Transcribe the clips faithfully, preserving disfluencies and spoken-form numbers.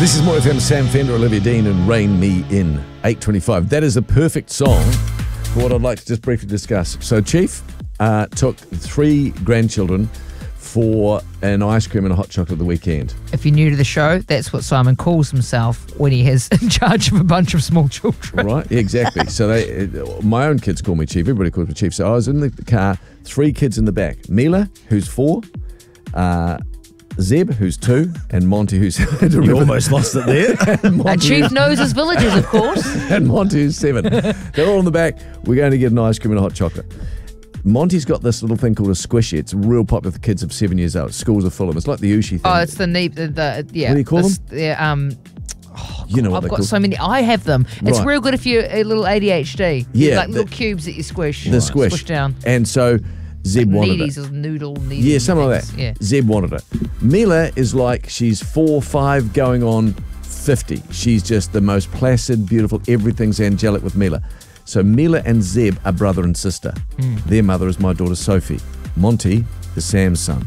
This is More F M, Sam Fender, Olivia Dean, and Rain Me In, eight twenty-five. That is a perfect song for what I'd like to just briefly discuss. So Chief uh, took three grandchildren for an ice cream and a hot chocolate at the weekend. If you're new to the show, that's what Simon calls himself when he has in charge of a bunch of small children. Right, yeah, exactly. So they, my own kids call me Chief. Everybody calls me Chief. So I was in the car, three kids in the back. Mila, who's four, uh, Zeb, who's two, and Monty, who's... You almost lost it there. and A chief knows his villages, of course. and Monty, who's seven. They're all in the back. We're going to get an ice cream and a hot chocolate. Monty's got this little thing called a squishy. It's real popular with kids of seven years old. Schools are full of them. It's like the Ushi thing. Oh, it's the neep, the, the yeah. What do you call this, them? Yeah, um, you know what I've they're got called. so many. I have them. It's Right. real good if you're a little A D H D. Yeah, like the- little cubes that you squish. The squish. Squish down. And so Zeb wanted Needies it. or noodle needies. Yeah, something like things. that. Yeah. Zeb wanted it. Mila is like, she's four, five, going on fifty. She's just the most placid, beautiful, everything's angelic with Mila. So Mila and Zeb are brother and sister. Mm. Their mother is my daughter Sophie. Monty is Sam's son.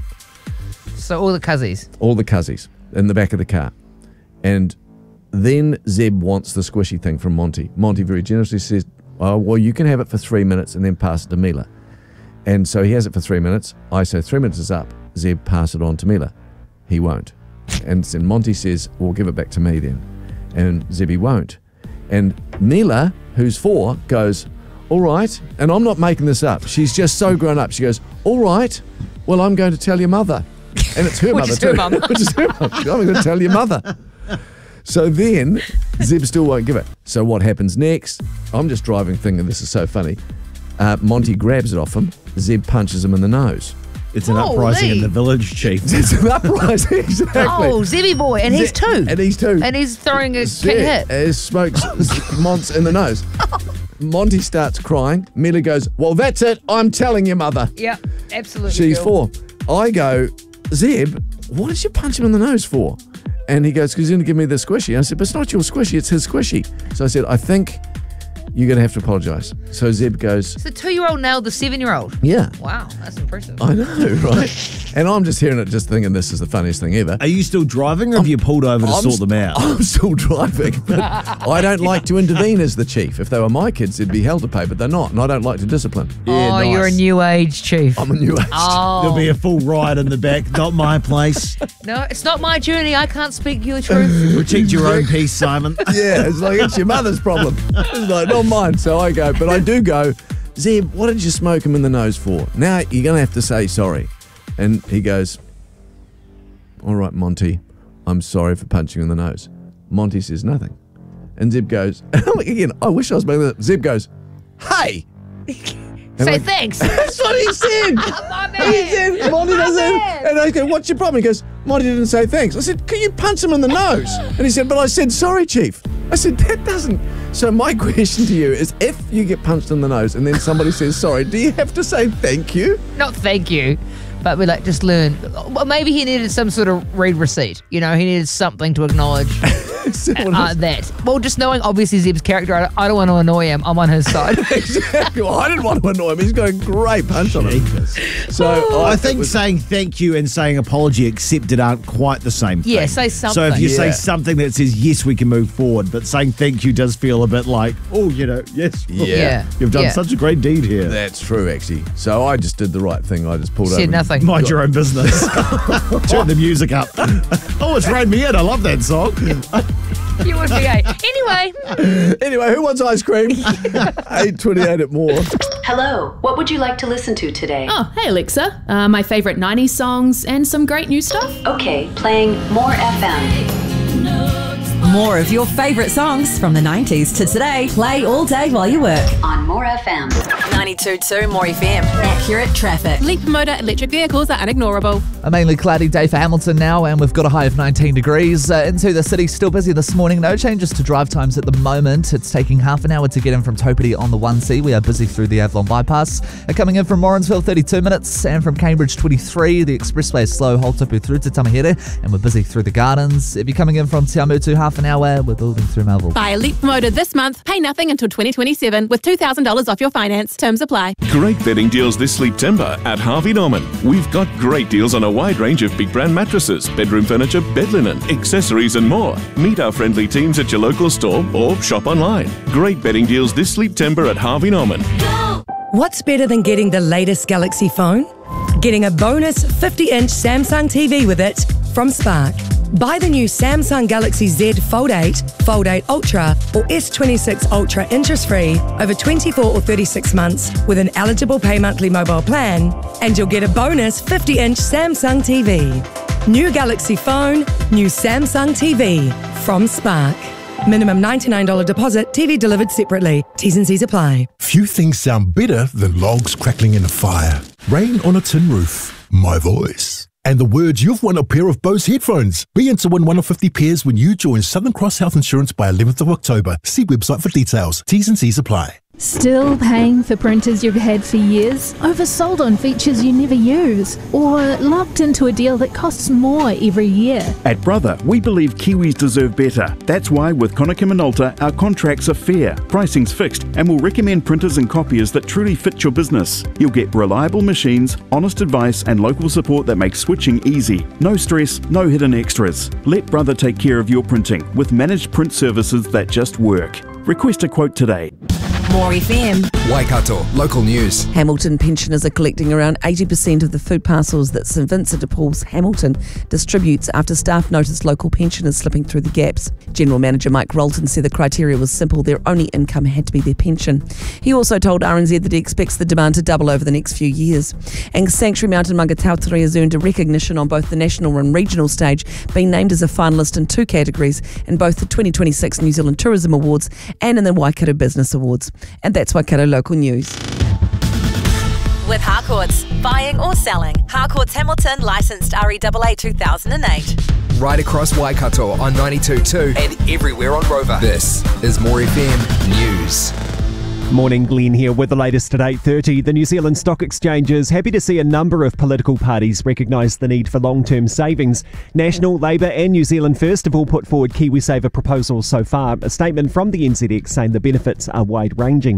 So all the cuzzies. All the cuzzies in the back of the car. And then Zeb wants the squishy thing from Monty. Monty very generously says, oh, well, you can have it for three minutes and then pass it to Mila. And so he has it for three minutes. I say, three minutes is up. Zeb, pass it on to Mila. He won't. And then Monty says, well, give it back to me then. And Zebby won't. And Mila, who's four, goes, all right. And I'm not making this up. She's just so grown up. She goes, all right. Well, I'm going to tell your mother. And it's her Which mother is her too. mum. Which is her mum. I'm going to tell your mother. So then Zeb still won't give it. So what happens next? I'm just driving thinking this is so funny. Uh, Monty grabs it off him. Zeb punches him in the nose. It's an Holy. uprising in the village, Chief. It's an uprising, exactly. Oh, Zebby boy, and he's Ze- two. And he's two. And he's throwing a Zeb king hit. uh, smokes Monts in the nose. Monty starts crying. Mila goes, well, that's it. I'm telling your mother. Yeah, absolutely. She's girl. four. I go, Zeb, what did you punch him in the nose for? And he goes, because he's going to give me the squishy. I said, but it's not your squishy, it's his squishy. So I said, I think you're going to have to apologise. So Zeb goes, So the two-year-old nailed the seven-year-old. yeah. Wow, that's impressive. I know, right? And I'm just hearing it, just thinking this is the funniest thing ever. Are you still driving or have you pulled over to I'm sort st- them out? I'm still driving, but I don't like to intervene as the chief. If they were my kids, they'd be hell to pay, but they're not, and I don't like to discipline. oh, you're a new age chief. I'm a new age. Oh, There'll be a full ride in the back. Not my place. no, it's not my journey. I can't speak your truth. Protect your own peace, Simon. Yeah, it's like, it's your mother's problem. It's like, not mine. So I go, but I do go, Zeb, what did you smoke him in the nose for? Now you're going to have to say sorry. And he goes, all right, Monty, I'm sorry for punching you in the nose. Monty says nothing. And Zeb goes, again, I wish I was making that. Zeb goes, hey. Say thanks. That's what he said. My He man. said, Monty doesn't. man. And I go, what's your problem? He goes, Monty didn't say thanks. I said, can you punch him in the nose? And he said, but I said, sorry, Chief. I said, that doesn't. So my question to you is, if you get punched in the nose and then somebody says sorry, do you have to say thank you? Not thank you, but we like just learn. Well, maybe he needed some sort of read receipt. You know, he needed something to acknowledge Is that what it uh, is? that. Well, just knowing obviously Zeb's character, I, I don't want to annoy him. I'm on his side. Exactly. Well, I didn't want to annoy him. He's got a great punch on him. Jesus. So I it think was- saying thank you and saying apology accepted aren't quite the same thing. Yeah, say So if something. you say Yeah. something that says, yes, we can move forward, but saying thank you does feel a bit like, oh, you know, yes. Yeah. Yeah. You've done Yeah. such a great deed here. That's true, actually. So I just did the right thing. I just pulled over. Said and- nothing. Mind your own business. Turn the music up. Oh, it's Rain Me In. I love that song. You would be gay. Anyway, Anyway, who wants ice cream? eight twenty-eight at More. Hello, what would you like to listen to today? Oh, hey Alexa. Uh, my favourite nineties songs and some great new stuff. Okay, playing More F M. More of your favourite songs from the nineties to today. Play all day while you work. On More F M. ninety-two point two More F M. Accurate traffic. Leap motor electric vehicles are unignorable. A mainly cloudy day for Hamilton now, and we've got a high of nineteen degrees. Uh, into the city, still busy this morning. No changes to drive times at the moment. It's taking half an hour to get in from Topiti on the one C. We are busy through the Avalon bypass. Uh, coming in from Morrinsville, thirty-two minutes, and from Cambridge, twenty-three. The expressway is slow, Holtupu through to Tamahere, and we're busy through the gardens. If you're coming in from Te Amutu, half an hour, we're building through Melville. Buy a Leap motor this month. Pay nothing until twenty twenty-seven with two thousand dollars off your finance. Terms Terms apply. Great bedding deals this September at Harvey Norman. We've got great deals on a wide range of big brand mattresses, bedroom furniture, bed linen, accessories and more. Meet our friendly teams at your local store or shop online. Great bedding deals this September at Harvey Norman. What's better than getting the latest Galaxy phone? Getting a bonus fifty inch Samsung T V with it from Spark. Buy the new Samsung Galaxy Z Fold eight, Fold eight Ultra or S twenty-six Ultra interest-free over twenty-four or thirty-six months with an eligible pay monthly mobile plan, and you'll get a bonus fifty inch Samsung T V. New Galaxy phone, new Samsung T V from Spark. Minimum ninety-nine dollars deposit, T V delivered separately. T's and C's apply. Few things sound better than logs crackling in a fire, rain on a tin roof, my voice, and the words you've won a pair of Bose headphones. Be in to win one of fifty pairs when you join Southern Cross Health Insurance by eleventh of October. See website for details. T's and C's apply. Still paying for printers you've had for years? Oversold on features you never use? Or locked into a deal that costs more every year? At Brother, we believe Kiwis deserve better. That's why with Konica Minolta, our contracts are fair, pricing's fixed, and we'll recommend printers and copiers that truly fit your business. You'll get reliable machines, honest advice, and local support that makes switching easy. No stress, no hidden extras. Let Brother take care of your printing with managed print services that just work. Request a quote today. More F M. Waikato, local news. Hamilton pensioners are collecting around eighty percent of the food parcels that St Vincent de Paul's Hamilton distributes after staff noticed local pensioners slipping through the gaps. General Manager Mike Rolton said the criteria was simple. Their only income had to be their pension. He also told R N Z that he expects the demand to double over the next few years. And Sanctuary Mountain Mangatautari has earned a recognition on both the national and regional stage, being named as a finalist in two categories in both the twenty twenty-six New Zealand Tourism Awards and in the Waikato Business Awards. And that's Waikato Local News. With Harcourts, buying or selling. Harcourts Hamilton, licensed R E A A two thousand eight. Right across Waikato on ninety-two point two and everywhere on Rover. This is More F M News. Morning, Glenn here with the latest at eight thirty. The New Zealand Stock Exchange is happy to see a number of political parties recognise the need for long-term savings. National, Labour and New Zealand First have all put forward KiwiSaver proposals so far. A statement from the N Z X saying the benefits are wide-ranging.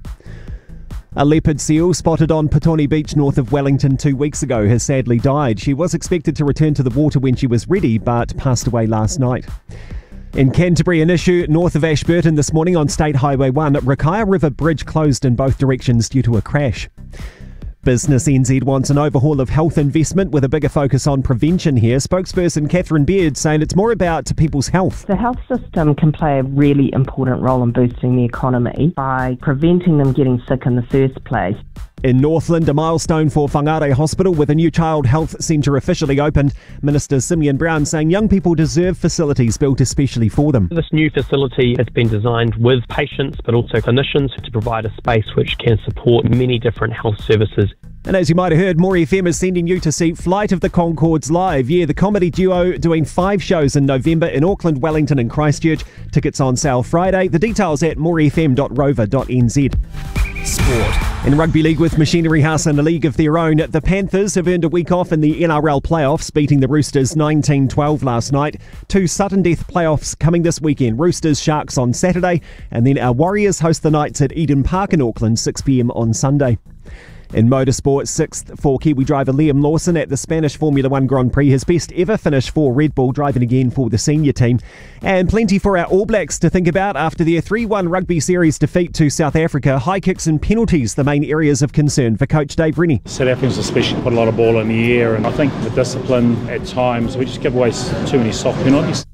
A leopard seal spotted on Petone Beach north of Wellington two weeks ago has sadly died. She was expected to return to the water when she was ready, but passed away last night. In Canterbury, an issue north of Ashburton this morning on State Highway one. Rakaia River Bridge closed in both directions due to a crash. Business N Z wants an overhaul of health investment with a bigger focus on prevention here. Spokesperson Catherine Beard saying it's more about people's health. The health system can play a really important role in boosting the economy by preventing them getting sick in the first place. In Northland, a milestone for Whangarei Hospital with a new child health centre officially opened. Minister Simeon Brown saying young people deserve facilities built especially for them. This new facility has been designed with patients but also clinicians to provide a space which can support many different health services. And as you might have heard, More F M is sending you to see Flight of the Conchords live. Yeah, the comedy duo doing five shows in November in Auckland, Wellington and Christchurch. Tickets on sale Friday. The details at more f m dot rover dot n z. Sport. In Rugby League with Machinery House in a league of their own, the Panthers have earned a week off in the N R L playoffs, beating the Roosters nineteen twelve last night. Two sudden death playoffs coming this weekend. Roosters Sharks on Saturday, and then our Warriors host the Knights at Eden Park in Auckland, six p m on Sunday. In motorsport, sixth for Kiwi driver Liam Lawson at the Spanish Formula One Grand Prix, his best ever finish for Red Bull, driving again for the senior team. And plenty for our All Blacks to think about after their three one rugby series defeat to South Africa. High kicks and penalties, the main areas of concern for coach Dave Rennie. South Africans especially put a lot of ball in the air, and I think the discipline at times, we just give away too many soft penalties.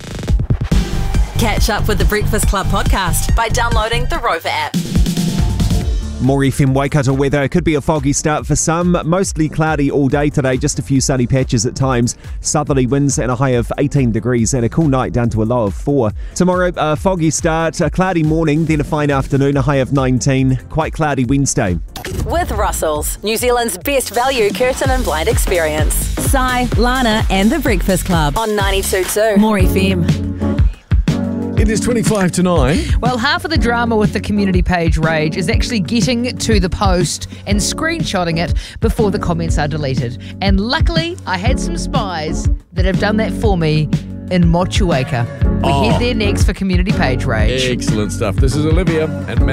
Catch up with the Breakfast Club podcast by downloading the Rover app. More F M Waikato weather. Could be a foggy start for some. Mostly cloudy all day today. Just a few sunny patches at times. Southerly winds and a high of eighteen degrees, and a cool night down to a low of four. Tomorrow, a foggy start, a cloudy morning, then a fine afternoon, a high of nineteen. Quite cloudy Wednesday. With Russell's, New Zealand's best value curtain and blind experience. Sai, Lana and the Breakfast Club on ninety-two point two. More F M. It is twenty-five to nine. Well, half of the drama with the community page rage is actually getting to the post and screenshotting it before the comments are deleted. And luckily, I had some spies that have done that for me in Motueka. We Oh. head there next for community page rage. Excellent stuff. This is Olivia and Matt.